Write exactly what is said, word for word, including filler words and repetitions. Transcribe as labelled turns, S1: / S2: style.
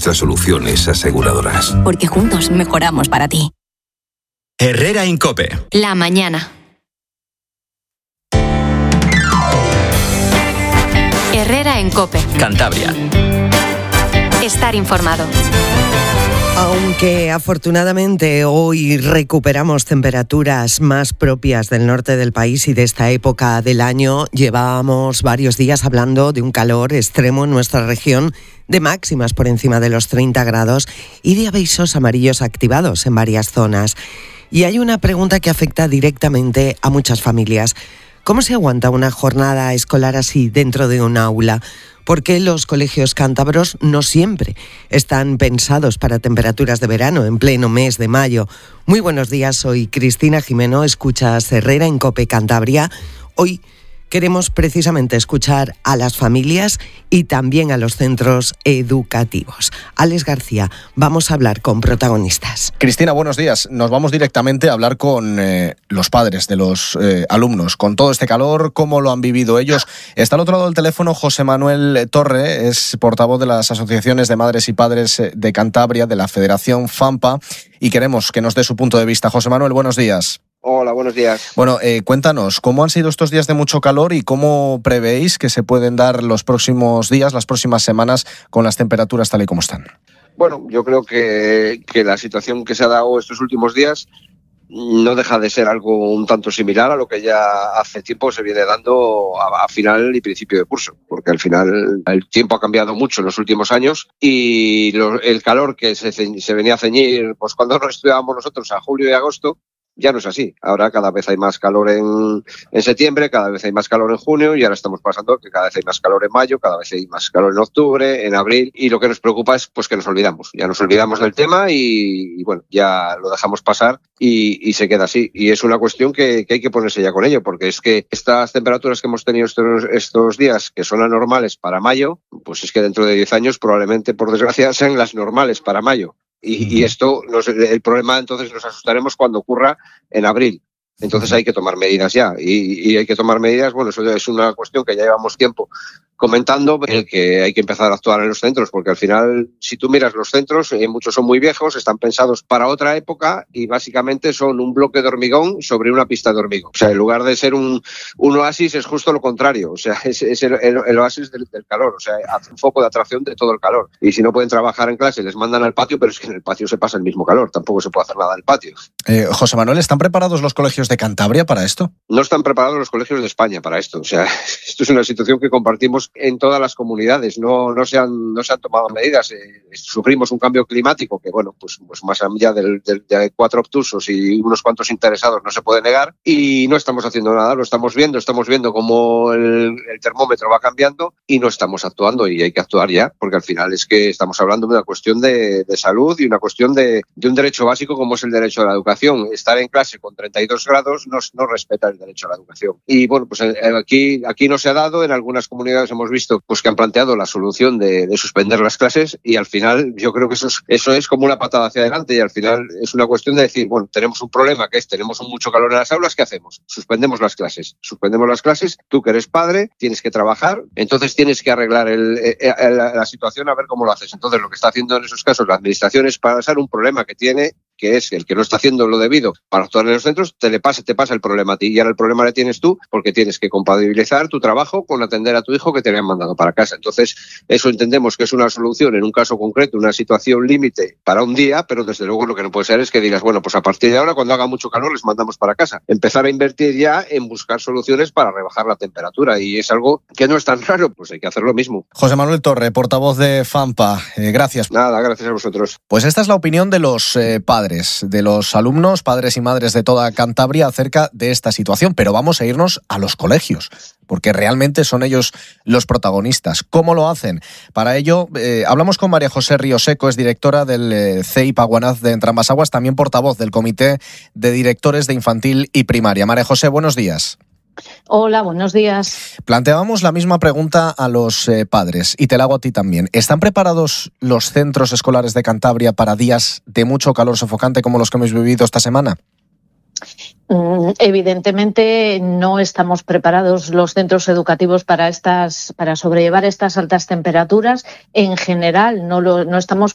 S1: nuestras soluciones aseguradoras.
S2: Porque juntos mejoramos para ti.
S3: Herrera Incope.
S2: La mañana. Herrera en Cope.
S3: Cantabria.
S2: Estar informado.
S4: Aunque afortunadamente hoy recuperamos temperaturas más propias del norte del país y de esta época del año, llevábamos varios días hablando de un calor extremo en nuestra región, de máximas por encima de los treinta grados y de avisos amarillos activados en varias zonas. Y hay una pregunta que afecta directamente a muchas familias. ¿Cómo se aguanta una jornada escolar así dentro de un aula? Porque los colegios cántabros no siempre están pensados para temperaturas de verano en pleno mes de mayo. Muy buenos días, soy Cristina Jimeno, escuchas Herrera en Cope Cantabria. Hoy queremos precisamente escuchar a las familias y también a los centros educativos. Alex García, vamos a hablar con protagonistas.
S5: Cristina, buenos días. Nos vamos directamente a hablar con eh, los padres de los eh, alumnos. Con todo este calor, ¿cómo lo han vivido ellos? Está al otro lado del teléfono José Manuel Torre, es portavoz de las asociaciones de madres y padres de Cantabria, de la Federación FAMPA, y queremos que nos dé su punto de vista. José Manuel, buenos días.
S6: Hola, buenos días.
S5: Bueno, eh, cuéntanos, ¿cómo han sido estos días de mucho calor y cómo prevéis que se pueden dar los próximos días, las próximas semanas, con las temperaturas tal y como están?
S6: Bueno, yo creo que, que la situación que se ha dado estos últimos días no deja de ser algo un tanto similar a lo que ya hace tiempo se viene dando a, a final y principio de curso, porque al final el tiempo ha cambiado mucho en los últimos años y lo, el calor que se, se venía a ceñir pues cuando nos estudiábamos nosotros a julio y agosto, ya no es así. Ahora cada vez hay más calor en, en septiembre, cada vez hay más calor en junio y ahora estamos pasando que cada vez hay más calor en mayo, cada vez hay más calor en octubre, en abril, y lo que nos preocupa es pues que nos olvidamos. Ya nos olvidamos del tema y, y bueno, ya lo dejamos pasar y, y se queda así. Y es una cuestión que, que hay que ponerse ya con ello, porque es que estas temperaturas que hemos tenido estos, estos días, que son anormales para mayo, pues es que dentro de diez años probablemente, por desgracia, sean las normales para mayo. Y, y esto, nos, el problema entonces nos asustaremos cuando ocurra en abril. Entonces hay que tomar medidas ya. Y, y hay que tomar medidas, bueno, eso es una cuestión que ya llevamos tiempo comentando, el que hay que empezar a actuar en los centros, porque al final, si tú miras los centros, eh, muchos son muy viejos, están pensados para otra época y básicamente son un bloque de hormigón sobre una pista de hormigón. O sea, en lugar de ser un, un oasis, es justo lo contrario. O sea, es, es el, el, el oasis del, del calor. O sea, hace un foco de atracción de todo el calor. Y si no pueden trabajar en clase, les mandan al patio, pero es que en el patio se pasa el mismo calor. Tampoco se puede hacer nada en el patio.
S5: Eh, José Manuel, ¿están preparados los colegios de Cantabria para esto?
S6: No están preparados los colegios de España para esto. O sea, esto es una situación que compartimos en todas las comunidades. No, no, se, han, no se han tomado medidas. Eh, sufrimos un cambio climático que, bueno, pues, pues más allá del, del, de cuatro obtusos y unos cuantos interesados no se puede negar y no estamos haciendo nada. Lo estamos viendo, estamos viendo cómo el, el termómetro va cambiando y no estamos actuando y hay que actuar ya, porque al final es que estamos hablando de una cuestión de, de salud y una cuestión de, de un derecho básico como es el derecho a la educación. Estar en clase con treinta y dos grados no, no respeta el derecho a la educación. Y bueno, pues aquí, aquí no se ha dado. En algunas comunidades hemos visto pues que han planteado la solución de, de suspender las clases y al final yo creo que eso es, eso es como una patada hacia adelante y al final es una cuestión de decir, bueno, tenemos un problema que es, tenemos mucho calor en las aulas, ¿qué hacemos? Suspendemos las clases. Suspendemos las clases, tú que eres padre, tienes que trabajar, entonces tienes que arreglar el, el, la, la situación a ver cómo lo haces. Entonces lo que está haciendo en esos casos la administración es pasar un problema que tiene, que es el que no está haciendo lo debido para actuar en los centros, te le pasa, te pasa el problema a ti y ahora el problema le tienes tú porque tienes que compatibilizar tu trabajo con atender a tu hijo que te habían mandado para casa. Entonces, eso entendemos que es una solución en un caso concreto, una situación límite para un día, pero desde luego lo que no puede ser es que digas, bueno, pues a partir de ahora cuando haga mucho calor les mandamos para casa. Empezar a invertir ya en buscar soluciones para rebajar la temperatura y es algo que no es tan raro, pues hay que hacer lo mismo.
S5: José Manuel Torre, portavoz de FAMPA, eh, gracias.
S6: Nada, gracias a vosotros.
S5: Pues esta es la opinión de los eh, padres, de los alumnos, padres y madres de toda Cantabria acerca de esta situación, pero vamos a irnos a los colegios, porque realmente son ellos los protagonistas. ¿Cómo lo hacen? Para ello, eh, hablamos con María José Ríoseco, es directora del eh, C I Paguanaz de Entrambas-Aguas, también portavoz del Comité de Directores de Infantil y Primaria. María José, buenos días.
S7: Hola, buenos días.
S5: Planteábamos la misma pregunta a los eh, padres y te la hago a ti también. ¿Están preparados los centros escolares de Cantabria para días de mucho calor sofocante como los que hemos vivido esta semana?
S7: Evidentemente no estamos preparados los centros educativos para estas, para sobrellevar estas altas temperaturas. En general no, lo, no estamos